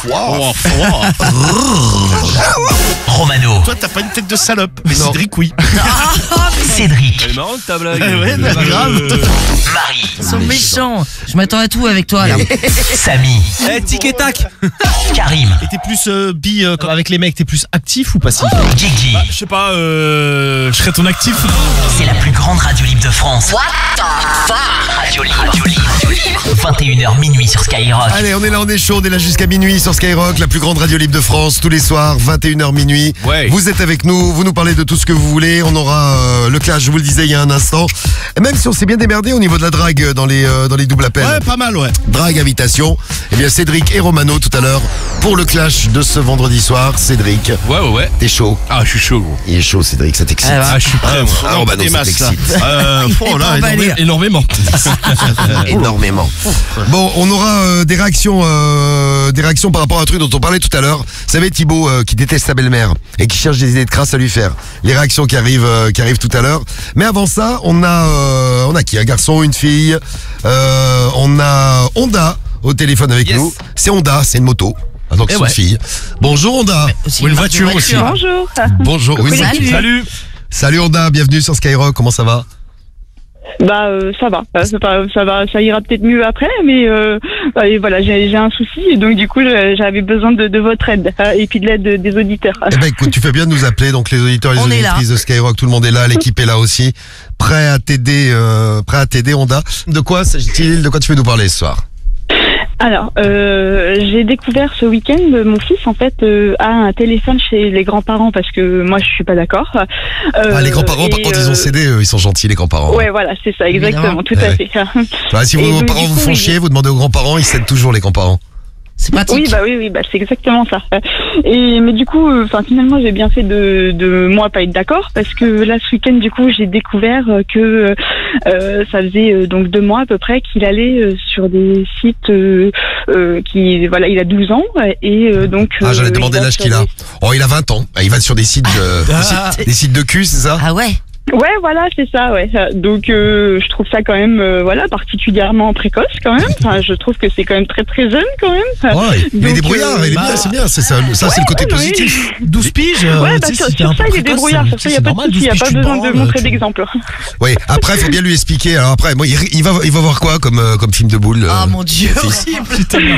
Wow. Romano. Toi, t'as pas une tête de salope, mais Non. Cédric, oui. Cédric. Elle est marrante ta blague. Ouais, c'est pas grave. Marie. Ils sont méchants. Je m'attends à tout avec toi là. Samy. Tic et tac. Karim. Et t'es plus avec les mecs, t'es plus actif ou passif? Guigui. Je sais pas, je serais ton actif. C'est la plus grande radio libre de France. What the fuck? Radio libre. 21h minuit sur Skyrock. Allez, on est là, on est chaud, on est là jusqu'à minuit sur Skyrock, la plus grande radio libre de France, tous les soirs, 21h minuit. Ouais. Vous êtes avec nous, vous nous parlez de tout ce que vous voulez. On aura le clash, je vous le disais il y a un instant. Et même si on s'est bien démerdé au niveau de la drague dans les doubles appels. Ouais, pas mal, ouais. Drague, invitation. Eh bien, Cédric et Romano tout à l'heure pour le clash de ce vendredi soir. Cédric, Ouais. t'es chaud. Ah, je suis chaud, gros. Il est chaud, Cédric, ça t'excite. Ah, je suis prêt, moi. Ah, Romano, des ça masses, là. t'excite. Oh là, Énormément. Énormément. Bon, on aura des réactions par rapport à un truc dont on parlait tout à l'heure. Vous savez, Thibaut qui déteste sa belle-mère et qui cherche des idées de crasse à lui faire. Les réactions qui arrivent tout à l'heure. Mais avant ça, on a qui? Un garçon, une fille. On a Honda au téléphone avec nous. C'est Honda, c'est une moto. Ah, donc c'est une fille. Bonjour Honda. Aussi Ou une marque de voiture aussi. Bonjour. Bonjour. Oui, Salut. Salut. Salut Honda, bienvenue sur Skyrock. Comment ça va? Ça va. Ça va. Ça ira peut-être mieux après, mais et voilà, j'ai un souci et donc du coup j'avais besoin de votre aide et puis de l'aide des auditeurs. Eh ben écoute, tu fais bien de nous appeler, donc les auditeurs et les On est là. auditrices de Skyrock, tout le monde est là, l'équipe est là aussi, prêt à t'aider Honda. De quoi s'agit-il? De quoi tu veux nous parler ce soir? Alors, j'ai découvert ce week-end, mon fils en fait a un téléphone chez les grands-parents parce que moi je suis pas d'accord. Les grands-parents, par contre, ils ont cédé, ils sont gentils, les grands-parents. Ouais, voilà, c'est ça, exactement, Évidemment. tout à Ouais. fait. Bah, si Et vos donc, parents du vous coup, font oui. chier, vous demandez aux grands-parents, ils cèdent toujours les grands-parents. C'est pratique. Oui, c'est exactement ça. Mais du coup, finalement, j'ai bien fait de moi pas être d'accord parce que là, ce week-end, du coup, j'ai découvert que ça faisait donc 2 mois à peu près qu'il allait sur des sites il a 12 ans et donc. J'allais demander l'âge qu'il a. Oh, il a 20 ans. Il va sur des sites des sites de cul, c'est ça? Ah ouais. Ouais, voilà, c'est ça, ouais. Donc, je trouve ça quand même, particulièrement précoce, quand même. Enfin, je trouve que c'est quand même très, très jeune, quand même. Ouais, il est Donc, débrouillard, il est bien, c'est bien, c'est ça, c'est le côté oui. positif. 12 piges. Ouais, tu sais, sur si t'es un ça, peu il est précoce, débrouillard. Sur ça, il n'y a c'est pas de normal, souci. Il n'y a 12 pas piges, tu besoin de branles, montrer tu- d'exemple. Oui, après, faut bien lui expliquer. Alors après, moi, il va voir quoi comme film de boule? Ah mon dieu, fils. horrible. Putain, merde.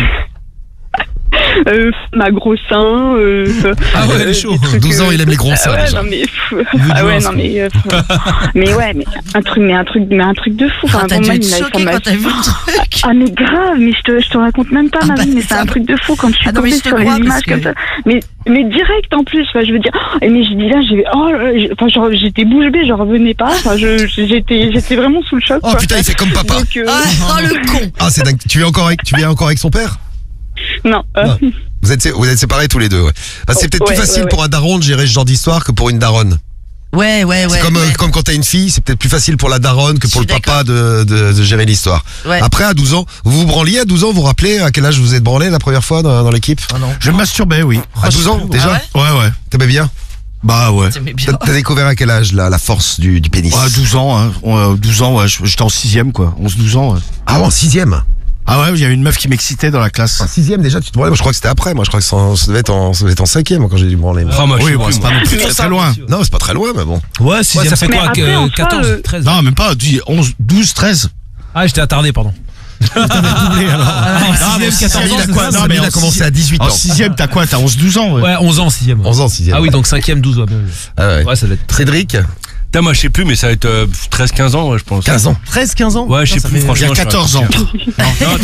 Ma gros sein. Ah ouais, elle est chaud. 12 ans, il aime les gros seins, Ouais, déjà. non, mais. veut Ah du ouais, mince, non, mais. Mais un truc de fou. Ah, t'as dû être choqué quand t'as vu le truc. Ah mais grave, mais je te raconte même pas ma bah, vie, mais c'est ça un va. truc de fou quand je suis Ah non, mais tombée je te sur crois les images parce comme que- ça. Mais direct en plus, je veux dire. Mais je dis là, j'étais bouche bée, je revenais pas. J'étais vraiment sous le choc. Oh quoi. putain, il fait comme papa. Donc, Oh le con. Ah, c'est dingue. Tu viens encore avec son père? non. Non. Vous êtes séparés tous les deux, ouais. Bah, c'est peut-être plus Ouais, facile ouais. pour un daron de gérer ce genre d'histoire que pour une daronne. Ouais. C'est comme quand t'as une fille, c'est peut-être plus facile pour la daronne que pour le Je suis papa de gérer l'histoire. Ouais. Après, à 12 ans, vous vous branliez à 12 ans, vous vous rappelez à quel âge vous êtes branlé la première fois dans l'équipe? Oh non. Je me masturbais, oui. À 12 ans, déjà? Ah Ouais. T'aimais bien? Bah ouais. T'aimais bien. T'as découvert à quel âge, la force du pénis? Ouais, 12 ans, hein. 12 ans, ouais. J'étais en 6ème, quoi. 11-12 ans, ouais. Ah, en 6ème? Ah ouais, il y avait une meuf qui m'excitait dans la classe. En 6ème déjà, tu te branlais? Moi, je crois que c'était après. Moi, je crois que ça devait être en 5ème quand j'ai dû branler. Ah, moi, je Oui, sais bon, plus, c'est moi. pas non plus très loin. Non, c'est pas très loin, mais bon. Ouais, 6ème, ça c'est Mais quoi après, en soi, 14, 13. Non, même pas, 11, 12, 13. Ah, j'étais attardé, pardon. Doublé, alors. Ah, mais 14 ans, il a c'est quoi? ça, Non, mais il a en commencé à 18 ans. En 6ème, t'as quoi? T'as 11-12 ans, ouais. Ouais, 11 ans, 6ème. 11 ans, 6ème. Ah oui, donc 5ème, 12, ouais, bien vu. Ah ouais. Ouais, ça doit être. Cédric? Putain, moi, je sais plus, mais ça va être 13-15 ans, ouais, je pense. 15 ans. 13-15 ans? Ouais, je sais plus, Il y franchement. a 14 ans. Non,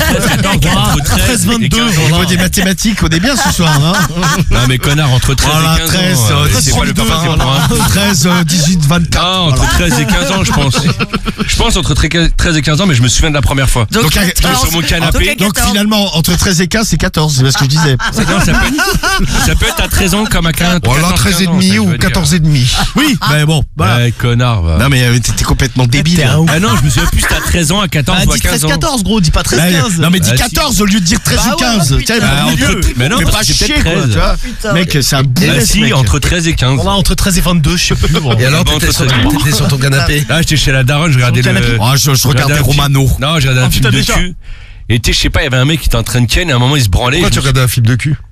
13, 13-22, au niveau des mathématiques, on est bien ce soir, hein? Non, mais connard, entre 13 Voilà, et 15 13, ans. C'est pas le 32, papa qui prend un. 13, 18, 24. Ah, entre 13 et 15 ans, je pense. Je pense entre 13 et 15 ans, mais je me souviens de la première fois. Donc, Donc, sur mon canapé. donc, Donc finalement, entre 13 et 15, c'est 14, c'est ce que je disais. Non, ça peut être à 13 ans comme à 15 Voilà, 13 et demi ou 14 et demi. Oui, mais bon, voilà. Ouais, connard, va. Non mais t'es complètement débile. Ah non, je me souviens plus, c'était à 13 ans, à 14 ou à 15 ans. 13-14 gros, dis pas 13-15. Non mais dis Bah, 14 au lieu de dire 13 Bah ou 15. ouais, Tiens, putain. bah, au milieu. Mais non, Fais parce pas que c'est chier peut-être quoi, 13. tu vois. Putain, Mec, c'est un Ah boulet ce si, mec. entre 13 et 15. Entre 13 et 22, je sais plus. Et alors, Bon, t'étais entre sur ton canapé. Là, j'étais chez la daronne, je regardais le. Ah, je regardais un film. Romano. Non, je regardais un film putain, de déjà. cul. Et tu sais, je sais pas, il y avait un mec qui était en train de ken et à un moment il se branlait. Pourquoi Je tu me suis- regardais un film de cul?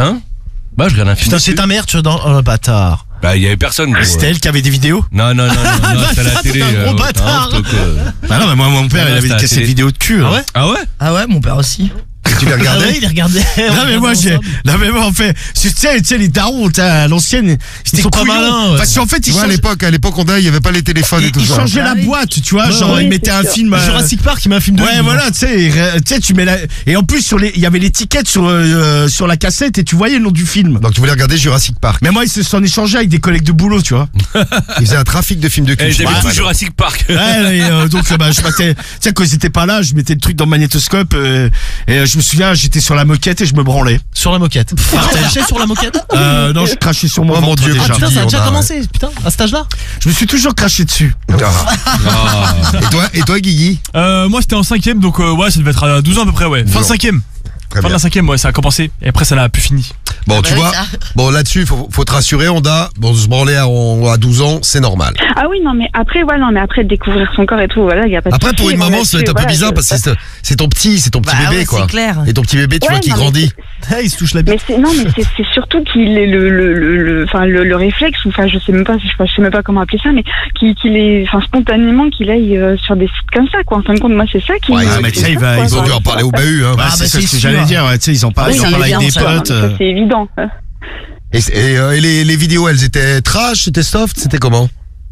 Hein? Bah, je regarde un film. Putain, c'est ta mère, tu es dans. Oh, bâtard. Bah, il y avait personne. Gros. C'était elle qui avait des vidéos? Non, c'était à la télé. T'es un gros bâtard. Ah non, mais moi, mon père, il avait des cassettes vidéo de cul. Ah ouais? Ah ouais? Ah ouais, mon père aussi. Tu les regardais? Ah ouais, il les regardait. Non mais moi en fait, tu sais les darons, à l'ancienne, Ils sont pas malins, ouais. Parce qu'en fait, Tu vois, à l'époque, il y avait pas les téléphones et tout ils ça. changeaient la boîte, tu vois, genre oui, ils mettaient c'est un sûr. film. Jurassic Park, il met un film de. Ouais, voilà, tu sais, tu mets la. Et en plus il y avait l'étiquette sur la cassette et tu voyais le nom du film. Donc tu voulais regarder Jurassic Park. Mais moi, ils se sont échangés avec des collègues de boulot, tu vois. Ils faisaient un trafic de films de cul. J'avais Ouais, tout ouais. Jurassic Park. Ouais, et, donc bah, je mettais, tu sais, quand ils étaient pas là, je mettais le truc dans le magnétoscope et je me souviens, j'étais sur la moquette et je me branlais. Sur la moquette. T'as sur la moquette? Non, je crachais sur mon Oh, mon ventre Dieu, déjà. Ah putain, ça a on déjà a- commencé, putain, à cet âge-là? Je me suis toujours craché dessus. Ah. Et toi, Guigui? Moi c'était en 5ème, donc ouais, ça devait être à 12 ans à peu près, ouais. Fin de 5ème. Très Fin de bien. la 5ème, ouais, ça a commencé. Et après, ça n'a plus fini. Bon, Bah tu oui, vois, ça. bon là-dessus, faut te rassurer, Honda. Bon, se branler à 12 ans, c'est normal. Ah oui, non, mais après, voilà, non, mais après, découvrir son corps et tout, voilà, il y a pas de Après, souci. pour une Bon, maman, ça doit être un peu voilà, bizarre parce que c'est ton petit Bah bébé, ouais, quoi. c'est clair. Et ton petit bébé, tu Ouais, vois, qui non, mais grandit. Il se touche la bite. Mais c'est, non, mais c'est surtout qu'il est le réflexe, ou enfin, je sais même pas comment appeler ça, mais qu'il est, enfin, spontanément, qu'il aille sur des sites comme ça, quoi. En fin de compte, moi, c'est ça qui. Ouais, mais tu ça, il va- Ils ont dû en parler au bahut, hein. Bah, Ah, c'est bah, ça c'est que sûr. j'allais dire, ouais, tu sais, ils en parlent Oui, avec des ça, potes. C'est évident. Et les vidéos, elles étaient trash, c'était soft, c'était comment?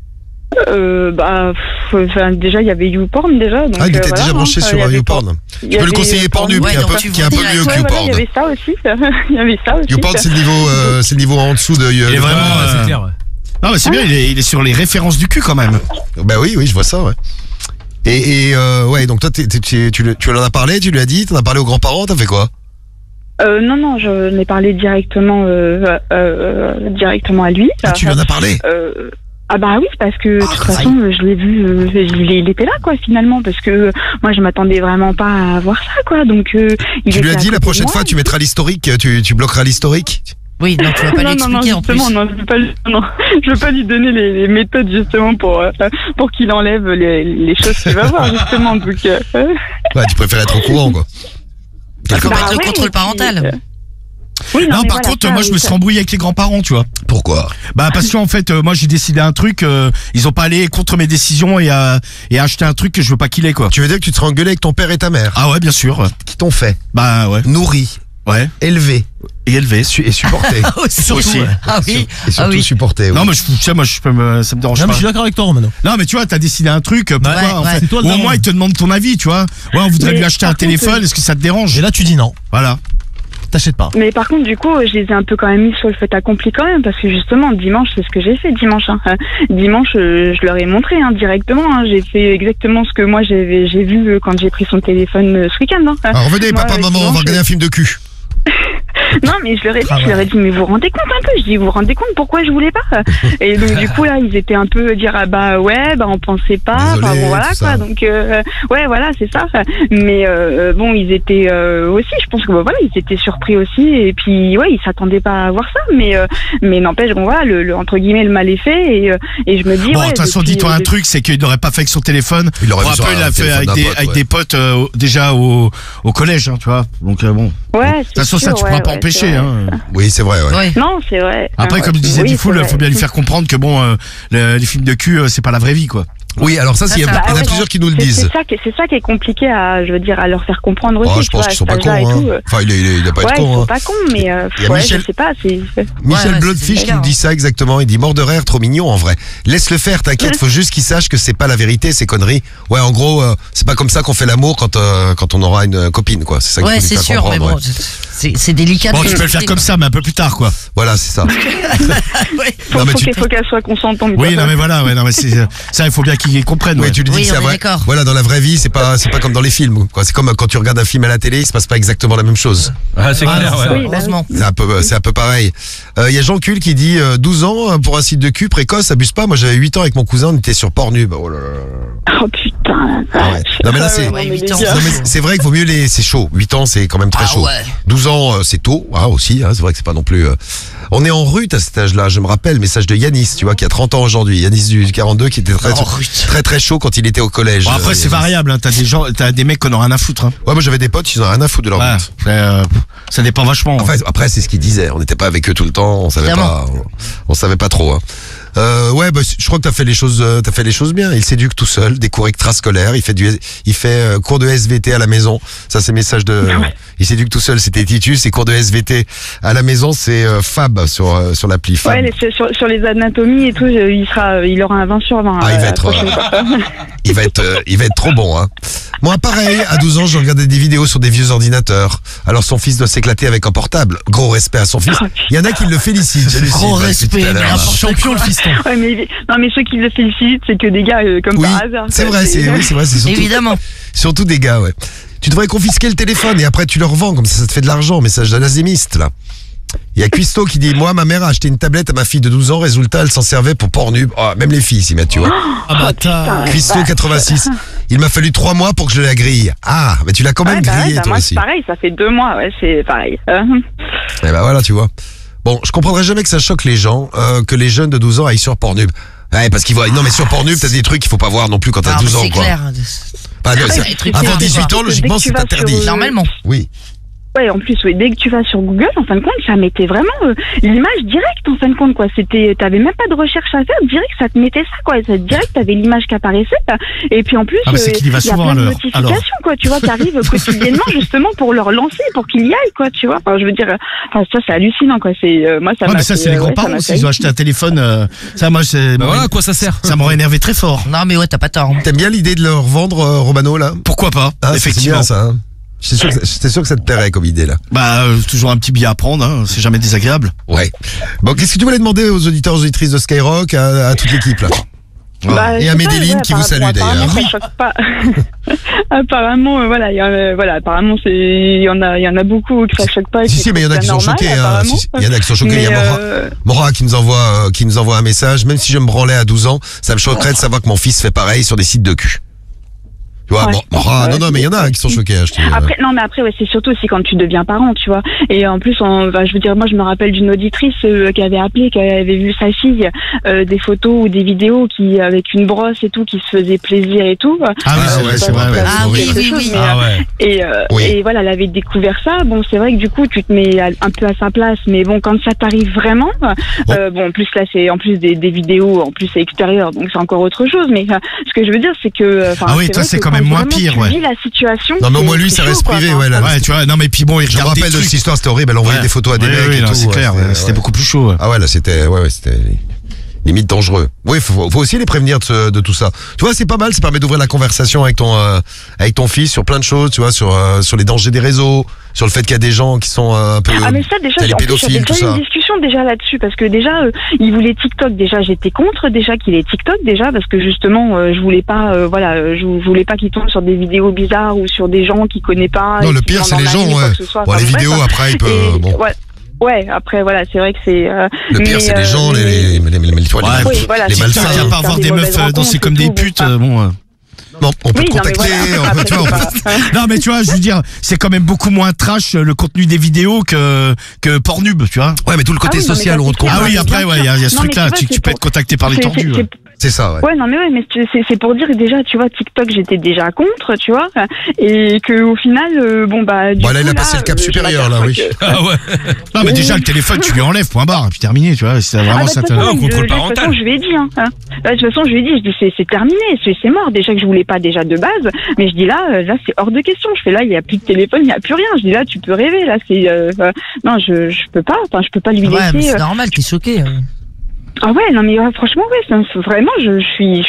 Enfin, déjà, il y avait YouPorn, déjà. Donc, Ah, il était voilà, déjà branché hein, sur il y avait YouPorn. il Tu y peux le avait conseiller Pornhub, Ouais, qui est un donc peu, tu qui est un peu vois mieux que Ouais, voilà, il y YouPorn. avait ça aussi. Il y avait ça aussi. YouPorn, c'est le niveau en dessous de. Il est vraiment. C'est clair, ouais. Non, mais c'est bien, il est sur les références du cul quand même. Bah oui, je vois ça, ouais. Et ouais, donc toi, tu en as parlé, tu lui as dit, t'en as parlé aux grands-parents, t'as fait quoi? Non, je l'ai parlé directement à lui. Ah, tu lui en as parlé? Ah bah oui, parce que de toute façon, je l'ai vu, il était là, quoi, finalement, parce que moi, je m'attendais vraiment pas à voir ça, quoi. Donc, il Tu lui était as à dit côté la de prochaine moi. fois, tu mettras l'historique, tu bloqueras l'historique? Oui, non, tu vas pas lui expliquer en plus. justement, non, je veux pas lui donner les méthodes justement pour qu'il enlève les choses qu'il va voir justement. Donc, Ouais, tu préfères être au courant, quoi. Il faut Bah mettre le ouais, contrôle et puis, parental. Oui, Non, mais par voilà, contre, ça, moi, je me ça- suis embrouillé avec les grands-parents, tu vois. Pourquoi? Bah, parce qu'en fait, moi, j'ai décidé un truc, ils ont pas allé contre mes décisions et acheté un truc que je veux pas qu'il ait, quoi. Tu veux dire que tu te serais engueulé avec ton père et ta mère? Ah ouais, bien sûr. Qui t'ont fait? Bah, ouais. Nourri, Ouais. élevé, Et élevé. et supporté. Aussi. Ah oui. Et surtout Ah oui. supporté. Oui. Non, mais tu sais, moi, ça me dérange Non, mais pas. je suis d'accord avec toi, Romano. Non, mais tu vois, t'as décidé un truc, pourquoi, Ouais, en ouais. fait. C'est toi le Ou au daron. moins, ils te demandent ton avis, tu vois. Ouais, on voudrait Mais lui acheter un par contre, téléphone, est-ce que ça te dérange? Et là, tu dis non. Voilà. T'achètes pas. Mais par contre, du coup, je les ai un peu quand même mis sur le fait accompli quand même, parce que justement, dimanche, c'est ce que j'ai fait dimanche. Hein. Dimanche, je leur ai montré directement. Hein. J'ai fait exactement ce que moi j'ai vu quand j'ai pris son téléphone ce week-end. Hein. Alors revenez, Moi, papa, maman, on dimanche, va regarder un film de cul. Non, mais je leur ai dit, mais vous vous rendez compte un peu? Je dis, vous vous rendez compte pourquoi je voulais pas? Et donc, du coup, là, ils étaient un peu dire, ah bah ouais, bah on pensait pas. Désolé, Enfin, bon, voilà, tout quoi. ça. Donc, ouais, voilà, c'est ça. Mais bon, ils étaient aussi, je pense que bah, voilà, ils étaient surpris aussi. Et puis, ouais, ils s'attendaient pas à voir ça. Mais n'empêche, bon, voilà, le entre guillemets, le mal est fait. Et je me dis, Bon, ouais. de toute façon, depuis, dis-toi un truc, c'est qu'il n'aurait pas fait avec son téléphone. Il l'aurait Bon, vu un peu, sur il un l'a fait téléphone avec d'un pote, ouais. des potes déjà au collège, hein, tu vois. Donc bon. Ouais, De toute façon, ça, tu pourras pas empêcher. Hein. Oui, c'est vrai, ouais. Ouais. Non, c'est vrai. Après, Ouais, comme disait oui, Diffoul, c'est il vrai. faut bien lui faire comprendre que bon, les films de cul, c'est pas la vraie vie, quoi. Oui, alors ça, il y en ça, a ouais, plusieurs qui nous le disent. C'est ça qui est compliqué à, je veux dire, à leur faire comprendre aussi. Oh, je pense qu'ils sont pas cons, hein. Enfin, il a pas Ouais, être ils con, sont hein. pas cons, mais Il y a ouais, Michel- je sais pas. Michel Ouais, ouais, Bloodfish c'est qui nous dit ça exactement. Il dit mort de rire, trop mignon en vrai. Laisse-le faire, t'inquiète, faut juste qu'il sache que c'est pas la vérité, ces conneries. Ouais, en gros, c'est pas comme ça qu'on fait l'amour quand on aura une copine, quoi. C'est ça qu'il Ouais, faut lui c'est faire sûr, mais comprendre, bon, ouais. c'est délicat. Bon, de tu peux le faire l'expliquer, comme ça, mais un peu plus tard, quoi. Voilà, c'est ça. Non, mais tu- Faut qu'elle soit consentante. Oui, quoi. non, mais voilà, ouais, non, mais ça, il faut bien qu'ils comprennent. Oui, Ouais. tu lui dis Oui, que c'est on est vrai. d'accord. Voilà, dans la vraie vie, c'est pas comme dans les films, quoi. C'est comme quand tu regardes un film à la télé, il se passe pas exactement la même chose. Ah, c'est clair, c'est ça, ouais. Oui, bah heureusement. C'est un peu pareil. Il y a Jean Cul qui dit 12 ans pour un site de cul précoce, abuse pas. Moi, j'avais 8 ans avec mon cousin, on était sur Pornhub. Oh là là. Oh putain. Ah ouais. Non, mais là, c'est- non, mais 8 les ans. gars. Non, mais c'est vrai qu'il vaut mieux c'est chaud. 8 ans, c'est quand même très Ah chaud. ouais. 12 ans, c'est tôt, aussi, c'est vrai que c'est pas non plus. On est en rut à cet âge-là, je me rappelle, message de Yanis, tu vois, qui a 30 ans aujourd'hui. Yanis du 42 qui était très. En rut. très très chaud quand il était au collège. Bon, après, c'est variable, hein. T'as des mecs qui en ont rien à foutre, hein. Ouais, moi j'avais des potes, ils en ont rien à foutre de leur Ouais, vie. ça dépend vachement. Enfin, après, c'est ce qu'ils disaient. On n'était pas avec eux tout le temps. On savait pas. On savait pas trop. Hein. Ouais, bah, je crois que t'as fait les choses bien. Il s'éduque tout seul, des cours extrascolaires. Il fait cours de SVT à la maison. Ça, c'est message de. Il s'éduque tout seul. C'était Titus. Et cours de SVT à la maison, c'est Fab sur l'appli Fab. Ouais, sur les anatomies et tout, il aura un 20 sur 20. Ah, il va être trop bon, hein. Moi, pareil, à 12 ans, je regardais des vidéos sur des vieux ordinateurs. Alors, son fils doit s'éclater avec un portable. Gros respect à son fils. Il y en a qui le félicitent. Gros respect, mais un champion le fiston. Ouais, mais ceux qui le félicitent, c'est que des gars comme par hasard. C'est vrai, c'est surtout, évidemment. Surtout des gars, ouais. Tu devrais confisquer le téléphone et après tu le revends, comme ça te fait de l'argent. Message d'un azémiste, là. Il y a Cuisto qui dit, moi, ma mère a acheté une tablette à ma fille de 12 ans, résultat, elle s'en servait pour Pornhub. Oh, même les filles s'y mettent, tu vois. Cuisto 86. Il m'a fallu 3 mois pour que je la grille. Ah, mais tu l'as quand même grillé, toi moi, aussi. C'est pareil, ça fait 2 mois, ouais, c'est pareil. Et ben voilà, tu vois. Bon, je comprendrai jamais que ça choque les gens, que les jeunes de 12 ans aillent sur Pornhub. Ouais, parce qu'ils voient, non, mais sur Pornhub, t'as des trucs qu'il faut pas voir non plus quand t'as 12 ans, quoi. C'est clair. Bah, avant 18 ans, logiquement, c'est interdit. Normalement. Oui. Ouais, en plus, oui, dès que tu vas sur Google, en fin de compte, ça mettait vraiment l'image directe, en fin de compte, quoi. T'avais même pas de recherche à faire, direct, ça te mettait ça, quoi. Direct, t'avais l'image qui apparaissait. Et puis en plus, c'est qu'il y va y a souvent, plein de alors. notifications, quoi, tu vois, qui arrivent quotidiennement, justement, pour leur lancer, pour qu'ils y aillent, quoi, tu vois. Enfin, je veux dire, ça, c'est hallucinant, quoi. Moi, ça Ouais, m'a mais ça, c'est les grands-parents, s'ils ont acheté un téléphone, ça, moi, c'est. Bah voilà, à quoi ça sert? Ça m'aurait énervé très fort. Non, mais ouais, t'as pas tort. T'aimes bien l'idée de leur vendre, Romano, là? Pourquoi pas? Ah, Effectivement. c'est bien, ça, hein. J'étais sûr que ça te plairait comme idée, là. Bah, toujours un petit billet à prendre, hein. C'est jamais désagréable. Ouais. Bon, qu'est-ce que tu voulais demander aux auditeurs, aux auditrices de Skyrock, à toute l'équipe, là? Bah, et à Médéline qui vous salue d'ailleurs. Ça choque pas. Apparemment, apparemment il y en a beaucoup que ça choque pas. Si, mais il y en a qui sont choqués. Hein. Il y en a qui sont choqués. Il y a Mora qui nous envoie un message. Même si je me branlais à 12 ans, ça me choquerait de savoir que mon fils fait pareil sur des sites de cul. Tu vois, Mora, non, mais il y en a qui sont choqués. Hein, après, c'est surtout aussi quand tu deviens parent, tu vois. Et en plus, je veux dire, moi, je me rappelle d'une auditrice qui avait appelé, qui avait vu sa fille des photos ou des vidéos avec une brosse et tout, qui se faisait plaisir et tout. Ah oui, c'est vrai. Ah oui. Et voilà, elle avait découvert ça. Bon, c'est vrai que du coup, tu te mets un peu à sa place, mais bon, quand ça t'arrive vraiment, en plus là, c'est en plus des vidéos, en plus c'est extérieur, donc c'est encore autre chose. Mais ce que je veux dire, c'est que, ah oui, toi, c'est quand même moins pire, ouais. La situation. Non, mais au moins lui, ça reste privé, ouais. Ouais, tu vois, non, mais puis bon, il je me regarde rappelle de cette histoire, c'était horrible. Elle envoyait des photos à des mecs et tout. C'est clair, c'était beaucoup plus chaud. Ah ouais, là, c'était limite dangereux. Oui, faut aussi les prévenir de tout ça. Tu vois, c'est pas mal, ça permet d'ouvrir la conversation avec ton fils sur plein de choses, tu vois, sur les dangers des réseaux, sur le fait qu'il y a des gens qui sont un peu mais ça déjà, les pédophiles, tout ça. Une discussion déjà là-dessus, parce que déjà il voulait TikTok, déjà j'étais contre déjà qu'il ait TikTok déjà, parce que justement je voulais pas je voulais pas qu'il tombe sur des vidéos bizarres ou sur des gens qu'il connaît pas. Non, le pire c'est les gens, ouais. Bon, les vidéos après il peut Ouais, après voilà, c'est vrai que c'est. Le pire, c'est les gens, les malfaiteurs. Il n'y a pas avoir des meufs danser comme des putes, bon. Non, on peut te contacter. Non, mais tu vois, je veux dire, c'est quand même beaucoup moins trash le contenu des vidéos que Pornhub, tu vois. Ouais, mais tout le côté social, on te contacte. Ah oui, après, ouais, il y a ce truc-là, tu peux être contacté par les tordus. C'est ça, ouais. Ouais, non, mais c'est pour dire que déjà, tu vois, TikTok, j'étais déjà contre, tu vois, et que au final, là, il a passé le cap supérieur, là, oui. Ah ouais. Non, mais déjà, le téléphone, tu lui enlèves, point barre, et puis terminé, tu vois, c'est vraiment ça. Contrôle parental. De toute façon, je lui ai dit, de toute façon, je lui ai dit, c'est terminé, c'est mort. Déjà que je voulais pas déjà de base, mais je dis là, c'est hors de question. Je fais là, il y a plus de téléphone, il y a plus rien. Je dis là, tu peux rêver, là, c'est, non, je peux pas, je peux pas lui laisser. Ouais, mais c'est normal, t'es choqué. Ah ouais, non mais franchement vraiment je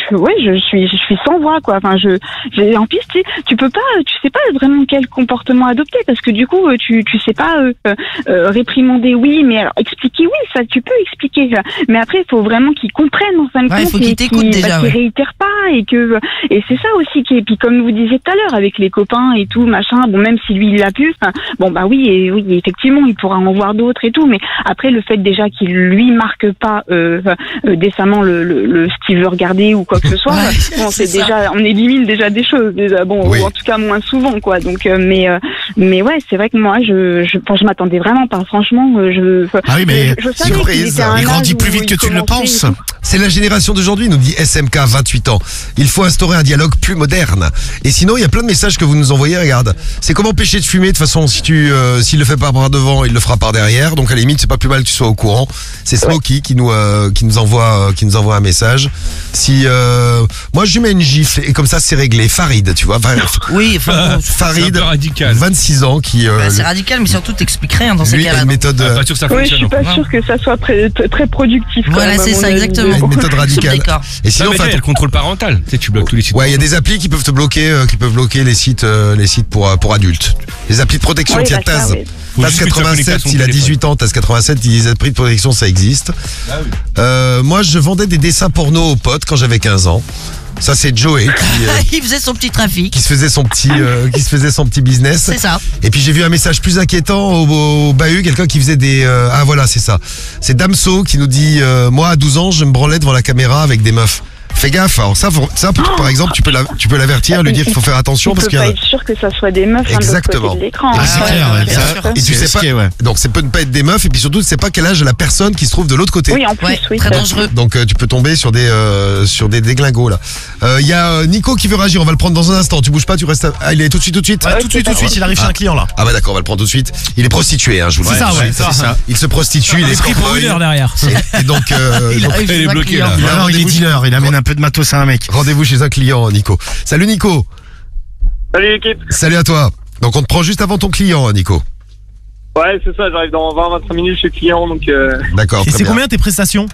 suis sans voix quoi. Enfin j'ai en piste, tu sais pas vraiment quel comportement adopter parce que du coup tu sais pas réprimander oui, mais alors expliquer oui, ça tu peux expliquer. Mais après il faut vraiment qu'ils comprennent en fin de compte, il faut qu'ils t'écoutent déjà, qu'ils réitèrent pas et c'est ça aussi qui est. Puis comme vous disiez tout à l'heure avec les copains et tout machin, bon même si lui il l'a pu, oui effectivement il pourra en voir d'autres et tout, mais après le fait déjà qu'il lui marque pas décemment ce qu'il veut regarder ou quoi que ce soit. Ouais, c'est on élimine déjà des choses déjà, bon, Oui. ou en tout cas moins souvent quoi. Donc mais ouais, c'est vrai que moi je m'attendais vraiment pas, franchement. Ah oui, mais je savais surprise, qu'il était à un il grandit âge plus où vite que il tu ne le commençait- penses. C'est la génération d'aujourd'hui, nous dit SMK, 28 ans. Il faut instaurer un dialogue plus moderne. Et sinon, il y a plein de messages que vous nous envoyez, regarde. C'est comme empêcher de fumer, de toute façon, s'il le fait pas par devant, il le fera par derrière. Donc à la limite, c'est pas plus mal que tu sois au courant. C'est Smokey qui nous envoie un message. Moi je lui mets une gifle et comme ça c'est réglé. Farid, tu vois. Oui, enfin, bon, Farid, C'est un peu radical. 26 ans qui c'est radical, mais surtout t'expliques rien dans ces lui a cas-là. une méthode Pas sûr que ça Oui, je fonctionne. suis pas sûre que ça soit très productif. quand Voilà, même, à c'est mon ça, avis. exactement. une méthode Je suis radicale. d'accord. Et sinon, Non, mais enfin, il y a le contrôle parental. Tu sais, tu bloques tous les sites. ouais, il y a des applis qui peuvent te bloquer, les sites pour adultes. Les applis de protection, Oui, tiens, bah, ça, Taz. oui. Faut Taz juste que tu sois connecté à 87, son il a téléphone. 18 ans, Taz 87, il dit les applis de protection, ça existe. Moi, je vendais des dessins porno aux potes quand j'avais 15 ans. Ça, c'est Joey Il faisait son petit trafic. qui se faisait son petit business. C'est ça. Et puis j'ai vu un message plus inquiétant au bahut, quelqu'un qui faisait des... ah voilà, c'est ça. C'est Damso qui nous dit moi à 12 ans, je me branlais devant la caméra avec des meufs. Fais gaffe, alors ça par exemple, tu peux l'avertir, lui dire qu'il faut faire attention On parce peut qu'il y pas a... être sûr que ça soit des meufs de l'autre Exactement. côté de l'écran. Ah, c'est Ouais, clair, ouais, bien ça- sûr. Et tu C'est sais risqué, pas, ouais. donc ça peut ne pas être des meufs et puis surtout tu sais pas quel âge la personne qui se trouve de l'autre côté. Oui, en plus, Ouais, oui. très ça- dangereux. Donc tu peux tomber sur des déglingos là. Il y a Nico qui veut réagir, on va le prendre dans un instant. Tu bouges pas, tu restes. Ah, il est tout de suite. Ouais, tout de suite, il arrive chez un client là. Ah bah d'accord, on va le prendre tout de suite. Il est prostitué, hein, je vous le dis. ça, ouais, c'est ça. Il se prostitue, il est Pris pour une heure derrière. Et donc, Il arrive il chez est un bloqué, client. là. Ou alors il est dealer, il amène un peu de matos à un mec. rendez-vous chez un client, Nico. Salut Nico. Salut l'équipe. Salut à toi. Donc on te prend juste avant ton client, Nico. Ouais, c'est ça, j'arrive dans 20-25 minutes chez le client, donc... D'accord. Et très c'est bien. combien tes prestations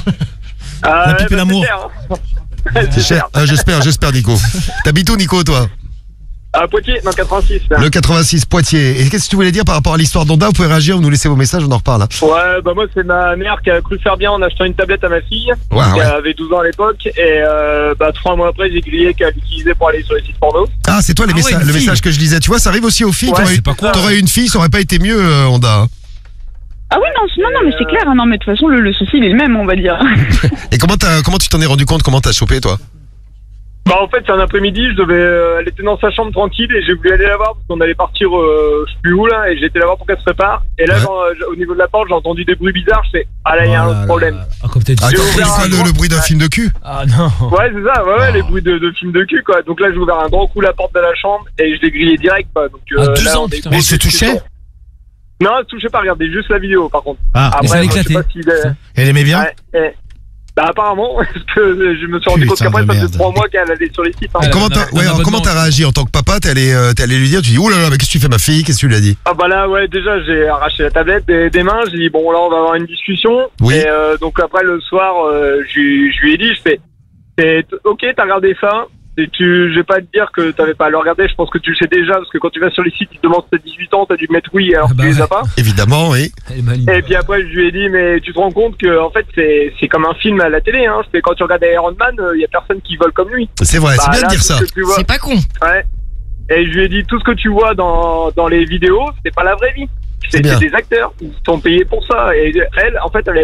La pipe et l'amour. C'est cher. Ah, j'espère Nico. T'habites où Nico toi? À Poitiers, dans le 86. Là. Le 86 Poitiers. Et qu'est-ce que tu voulais dire par rapport à l'histoire d'Onda? Vous pouvez réagir, vous nous laissez vos messages, on en reparle. Hein. Ouais, bah moi c'est ma mère qui a cru faire bien en achetant une tablette à ma fille, Ouais, qui ouais. avait 12 ans à l'époque, et 3 mois après j'ai grillé qu'elle l'utilisait pour aller sur les sites porno. Ah, c'est toi Ah ouais, le une fille. message que je lisais. Tu vois, ça arrive aussi aux filles. Ouais, T'aurais eu, c'est pas quoi. t'aurais eu une fille, ça aurait pas été mieux, Honda. Hein. Ah oui, non, mais c'est clair. Non, mais de toute façon, le souci, il est le même, on va dire. Et comment tu t'en es rendu compte? Comment t'as chopé, toi? Bah en fait c'est un après-midi, elle était dans sa chambre tranquille et j'ai voulu aller la voir parce qu'on allait partir je sais plus où là, et j'ai été la voir pour qu'elle se prépare. Et là Ouais. au niveau de la porte j'ai entendu des bruits bizarres, je fais ah là il y a un problème. Ah, comme t'as dit. Ah, J'ai t'as ouvert entendu un quoi, grand- le bruit d'un film de cul? Ah non. Ouais c'est ça, ouais, les bruits de films de cul quoi. Donc là j'ai ouvert un grand coup la porte de la chambre et je l'ai grillé direct quoi. Donc, À 12 là, ans, on est putain. gros Mais il se touchait? discussion. Non, elle se touchait pas, regardez juste la vidéo par contre. Ah, Et ça Après, l'a je sais éclaté. pas s'il est... elle aimait bien? Ouais, bah apparemment, parce que je me suis rendu compte Putain qu'après de ça faisait merde. 3 mois qu'elle allait sur les sites. Hein. Elle a- Comment un t'as abonnement. réagi en tant que papa? T'es allé lui dire, tu dis, oh là là, mais qu'est-ce que tu fais ma fille? Qu'est-ce que tu lui as dit? Ah bah là ouais déjà j'ai arraché la tablette des mains, j'ai dit bon là on va avoir une discussion. Oui. Et donc après le soir je lui ai dit, je fais ok t'as regardé ça, et je vais pas te dire que t'avais pas à le regarder, je pense que tu le sais déjà parce que quand tu vas sur les sites ils te demandent si t'as 18 ans, t'as dû mettre oui alors Ah bah que tu les ouais. as pas. Évidemment, oui. Elle est maligne. Et puis après je lui ai dit mais tu te rends compte que en fait c'est comme un film à la télé hein, c'est quand tu regardes Iron Man, y a personne qui vole comme lui. C'est vrai, c'est Bah, bien de là, dire tout ça. ce que tu vois- C'est pas con. Ouais. Et je lui ai dit tout ce que tu vois dans les vidéos, c'est pas la vraie vie. C'est bien. C'est des acteurs, ils sont payés pour ça. Et elle, en fait, elle